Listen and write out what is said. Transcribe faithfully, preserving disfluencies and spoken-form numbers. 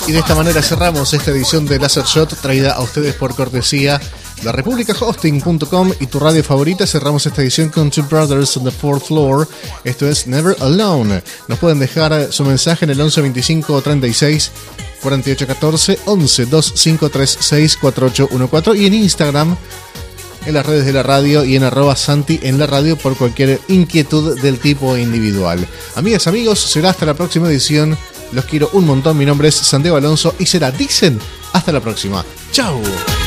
Y de esta manera cerramos esta edición de Laser Shot, traída a ustedes por cortesía de República Hosting punto com y tu radio favorita. Cerramos esta edición con Two Brothers on the Fourth Floor. Esto es Never Alone. Nos pueden dejar su mensaje en el once veinticinco treinta y seis cuarenta y ocho catorce, once veinticinco treinta y seis cuarenta y ocho catorce, y en Instagram, en las redes de la radio y en arroba Santi en la radio por cualquier inquietud del tipo individual. Amigas, amigos, será hasta la próxima edición. Los quiero un montón. Mi nombre es Santiago Alonso y será, dicen, hasta la próxima. ¡Chao!